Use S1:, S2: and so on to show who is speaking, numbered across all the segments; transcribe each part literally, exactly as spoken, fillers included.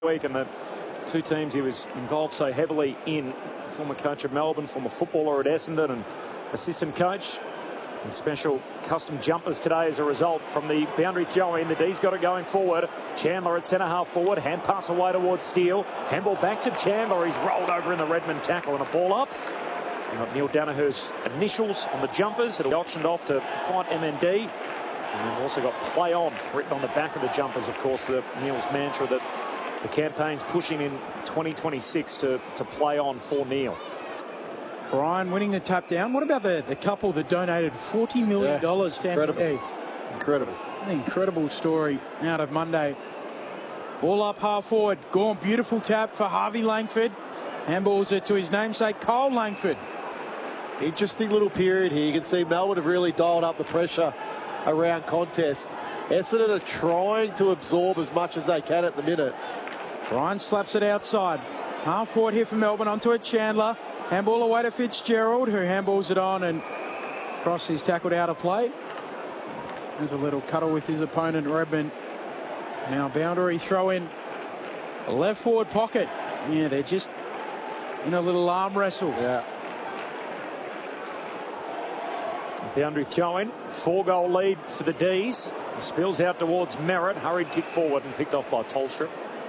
S1: week, and the two teams he was involved so heavily in. Former coach of Melbourne, former footballer at Essendon, and assistant coach. And special custom jumpers today as a result from the boundary throw in. The D's got it going forward. Chandler at centre half forward. Hand pass away towards Steele. Handball back to Chandler. He's rolled over in the Redmond tackle and a ball up. We've got Neil Danaher's initials on the jumpers. It'll be auctioned off to fight M N D. And we've also got play on written on the back of the jumpers. Of course, the Neil's mantra that the campaign's pushing in twenty twenty-six to, to play on for Neil.
S2: Brian winning the tap down. What about the, the couple that donated forty million dollars yeah, to M N D?
S3: Incredible. Incredible.
S2: An incredible story out of Monday. Ball up half forward. Gone. Beautiful tap for Harvey Langford. Handballs it to his namesake, Cole Langford.
S3: Interesting little period here. You can see Melbourne have really dialed up the pressure around contest. Essendon are trying to absorb as much as they can at the minute.
S2: Brian slaps it outside. Half forward here for Melbourne. Onto it, Chandler. Handball away to Fitzgerald, who handballs it on, and Cross is tackled out of play. There's a little cuddle with his opponent, Redmond. Now boundary throw in. Left forward pocket. Yeah, they're just in a little arm wrestle.
S3: Yeah.
S1: Boundary throw in. Four goal lead for the D's. Spills out towards Merritt. Hurried kick forward and picked off by Tolstrup.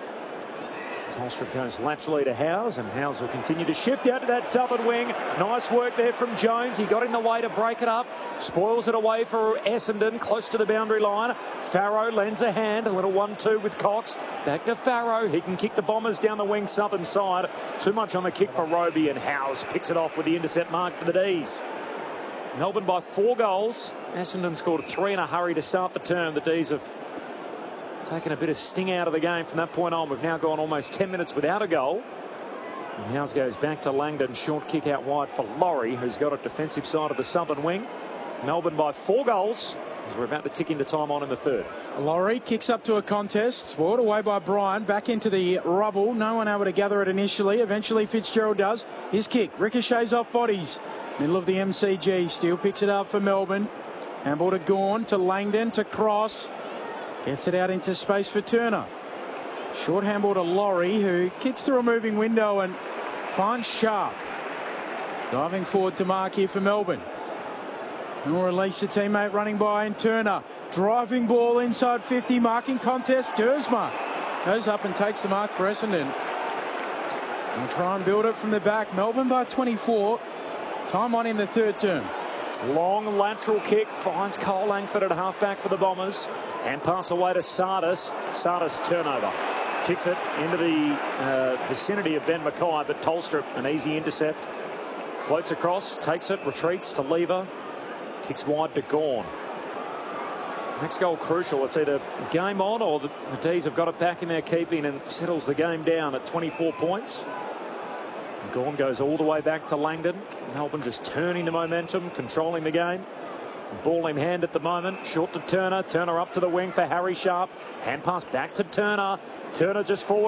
S1: Tolstrup goes laterally to Howes, and Howes will continue to shift out to that southern wing. Nice work there from Jones. He got in the way to break it up. Spoils it away for Essendon, close to the boundary line. Farrow lends a hand. A little one two with Cox. Back to Farrow. He can kick the Bombers down the wing southern side. Too much on the kick for Roby, and Howes picks it off with the intercept mark for the D's. Melbourne by four goals. Essendon scored three in a hurry to start the term. The D's have taken a bit of sting out of the game from that point on. We've now gone almost ten minutes without a goal. And Howes goes back to Langdon. Short kick out wide for Laurie, who's got a defensive side of the southern wing. Melbourne by four goals as we're about to tick into time on in the third.
S2: Laurie kicks up to a contest. Spoiled away by Bryan. Back into the rubble. No one able to gather it initially. Eventually Fitzgerald does. His kick ricochets off bodies. Middle of the M C G. Steele picks it up for Melbourne. Handball to Gawn, to Langdon, to Cross. Gets it out into space for Turner. Short handball to Laurie, who kicks through a moving window and finds Sharp. Diving forward to mark here for Melbourne. And we'll release a teammate running by in Turner. Driving ball inside fifty, marking contest. Dersma goes up and takes the mark for Essendon. And try and build it from the back. Melbourne by twenty-four. Time on in the third term.
S1: Long lateral kick finds Cole Langford at halfback for the Bombers. Hand pass away to Sardis. Sardis turnover. Kicks it into the uh, vicinity of Ben Mackay, but Tolstrup, an easy intercept. Floats across, takes it, retreats to Lever. Kicks wide to Gawn. Next goal crucial. It's either game on or the, the D's have got it back in their keeping and settles the game down at twenty-four points. Gawn goes all the way back to Langdon. Melbourne just turning the momentum, controlling the game. Ball in hand at the moment. Short to Turner. Turner up to the wing for Harry Sharp. Hand pass back to Turner. Turner just forward.